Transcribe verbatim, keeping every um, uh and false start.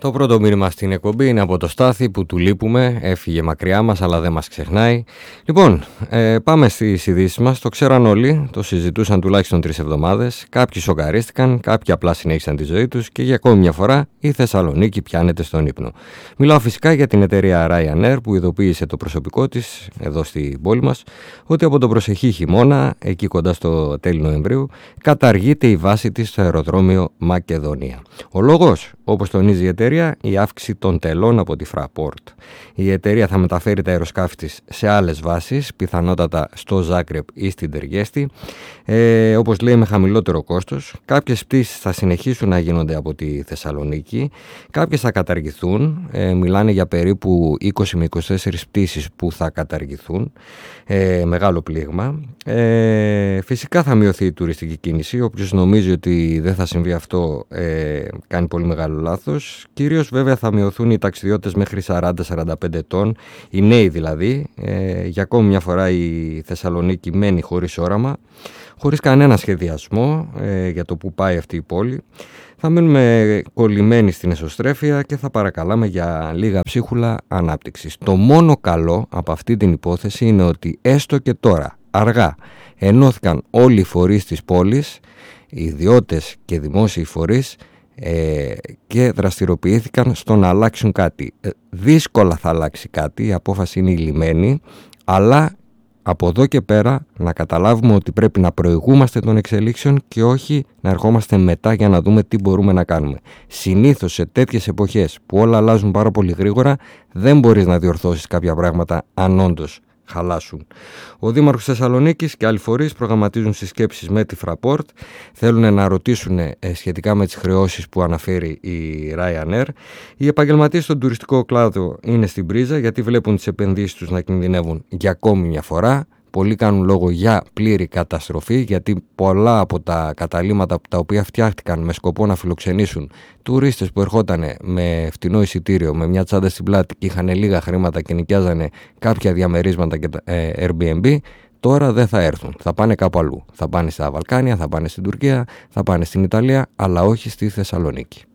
Το πρώτο μήνυμα στην εκπομπή είναι από το Στάθη που του λείπουμε, έφυγε μακριά μας αλλά δεν μας ξεχνάει. Λοιπόν, ε, πάμε στις ειδήσεις μας. Το ξέραν όλοι, το συζητούσαν τουλάχιστον τρεις εβδομάδες. Κάποιοι σοκαρίστηκαν, κάποιοι απλά συνέχισαν τη ζωή τους και για ακόμη μια φορά η Θεσσαλονίκη πιάνεται στον ύπνο. Μιλάω φυσικά για την εταιρεία Ryanair που ειδοποίησε το προσωπικό της εδώ στην πόλη μας ότι από τον προσεχή χειμώνα, εκεί κοντά στο τέλη Νοεμβρίου, καταργείται η βάση της στο αεροδρόμιο Μακεδονία. Ο λόγος, όπως τονίζει η εταιρεία, η αύξηση των τελών από τη Fraport. Η εταιρεία θα μεταφέρει τα αεροσκάφη της σε άλλες βάσεις, πιθανότατα στο Ζάγκρεπ ή στην Τεργέστη, ε, όπως λέει με χαμηλότερο κόστος. Κάποιες πτήσεις θα συνεχίσουν να γίνονται από τη Θεσσαλονίκη, κάποιες θα καταργηθούν, ε, μιλάνε για περίπου είκοσι με είκοσι τέσσερις πτήσεις που θα καταργηθούν, ε, μεγάλο πλήγμα. Ε, φυσικά θα μειωθεί η τουριστική κίνηση, όποιος νομίζει ότι δεν θα συμβεί αυτό ε, κάνει πολύ μεγάλο λάθος. Κυρίως βέβαια θα μειωθούν οι ταξιδιώτες μέχρι σαράντα με σαράντα πέντε ετών, οι νέοι δηλαδή. Ε, για ακόμη μια φορά η Θεσσαλονίκη μένει χωρίς όραμα, χωρίς κανένα σχεδιασμό ε, για το που πάει αυτή η πόλη. Θα μείνουμε κολλημένοι στην εσωστρέφεια και θα παρακαλάμε για λίγα ψίχουλα ανάπτυξης. Το μόνο καλό από αυτή την υπόθεση είναι ότι έστω και τώρα, αργά, ενώθηκαν όλοι οι φορείς της πόλης, οι ιδιώτες και δημόσιοι φορείς, Ε, και δραστηριοποιήθηκαν στο να αλλάξουν κάτι. Ε, δύσκολα θα αλλάξει κάτι, η απόφαση είναι ηλυμένη, αλλά από εδώ και πέρα να καταλάβουμε ότι πρέπει να προηγούμαστε των εξελίξεων και όχι να ερχόμαστε μετά για να δούμε τι μπορούμε να κάνουμε. Συνήθως σε τέτοιες εποχές που όλα αλλάζουν πάρα πολύ γρήγορα δεν μπορείς να διορθώσεις κάποια πράγματα αν όντως χαλάσουν. Ο Δήμαρχος Θεσσαλονίκης και άλλοι φορείς προγραμματίζουν συσκέψεις με τη Fraport. Θέλουν να ρωτήσουν ε, σχετικά με τις χρεώσεις που αναφέρει η Ryanair. Οι επαγγελματίες στον τουριστικό κλάδο είναι στην πρίζα γιατί βλέπουν τις επενδύσεις τους να κινδυνεύουν για ακόμη μια φορά. Πολλοί κάνουν λόγο για πλήρη καταστροφή, γιατί πολλά από τα καταλύματα τα οποία φτιάχτηκαν με σκοπό να φιλοξενήσουν τουρίστες που ερχόταν με φτηνό εισιτήριο, με μια τσάντα στην πλάτη και είχαν λίγα χρήματα και νοικιάζανε κάποια διαμερίσματα και ε, Airbnb, τώρα δεν θα έρθουν. Θα πάνε κάπου αλλού. Θα πάνε στα Βαλκάνια, θα πάνε στην Τουρκία, θα πάνε στην Ιταλία, αλλά όχι στη Θεσσαλονίκη.